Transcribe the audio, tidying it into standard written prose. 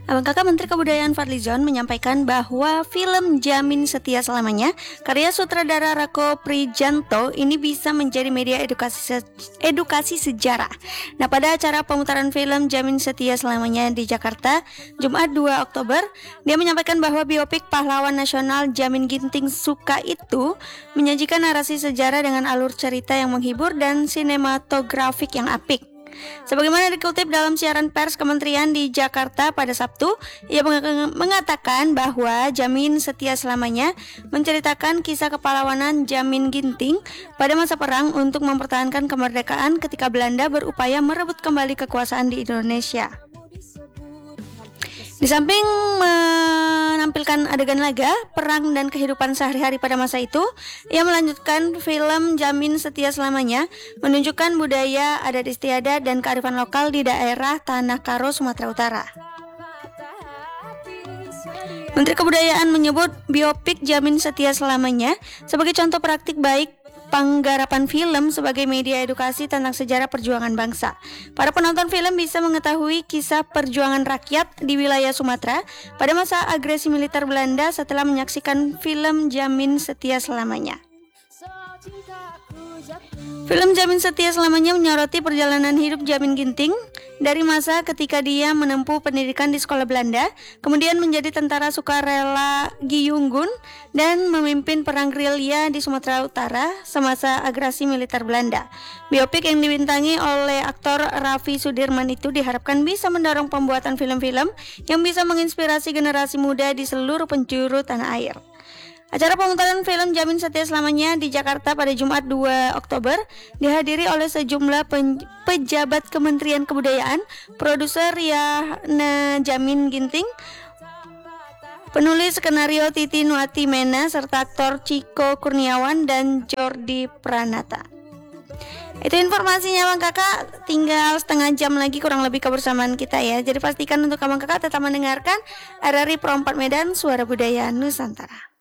Abang Kakak Menteri Kebudayaan Fadlizon menyampaikan bahwa film Jamin Setia Selamanya karya sutradara Rako Prijanto ini bisa menjadi media edukasi sejarah. Nah, pada acara pemutaran film Jamin Setia Selamanya di Jakarta, Jumat 2 Oktober, dia menyampaikan bahwa biopik pahlawan nasional Jamin Ginting Suka itu menyajikan narasi sejarah dengan alur cerita yang menghibur dan sinematografik yang apik. Sebagaimana dikutip dalam siaran pers Kementerian di Jakarta pada Sabtu, ia mengatakan bahwa Jamin Setia Selamanya menceritakan kisah kepahlawanan Jamin Ginting pada masa perang untuk mempertahankan kemerdekaan ketika Belanda berupaya merebut kembali kekuasaan di Indonesia. Di samping menampilkan adegan laga, perang, dan kehidupan sehari-hari pada masa itu, ia melanjutkan film Jamin Setia Selamanya menunjukkan budaya, adat istiadat, dan kearifan lokal di daerah Tanah Karo, Sumatera Utara. Menteri Kebudayaan menyebut biopik Jamin Setia Selamanya sebagai contoh praktik baik penggarapan film sebagai media edukasi tentang sejarah perjuangan bangsa. Para penonton film bisa mengetahui kisah perjuangan rakyat di wilayah Sumatera pada masa agresi militer Belanda setelah menyaksikan film Jamin Setia Selamanya. Film Jamin Setia Selamanya menyoroti perjalanan hidup Jamin Ginting dari masa ketika dia menempuh pendidikan di sekolah Belanda, kemudian menjadi tentara sukarela Giyunggun dan memimpin perang gerilya di Sumatera Utara semasa agresi militer Belanda. Biopik yang dibintangi oleh aktor Raffi Sudirman itu diharapkan bisa mendorong pembuatan film-film yang bisa menginspirasi generasi muda di seluruh penjuru tanah air. Acara pemutaran film Jamin Setia Selamanya di Jakarta pada Jumat 2 Oktober dihadiri oleh sejumlah pejabat Kementerian Kebudayaan, produser Yana Jamin Ginting, penulis skenario Titi Nuati Mena, serta aktor Ciko Kurniawan dan Jordi Pranata. Itu informasinya Bang Kakak, tinggal setengah jam lagi kurang lebih kebersamaan kita ya. Jadi pastikan untuk Abang Kakak tetap mendengarkan RRI Pro 4 Medan, Suara Budaya Nusantara.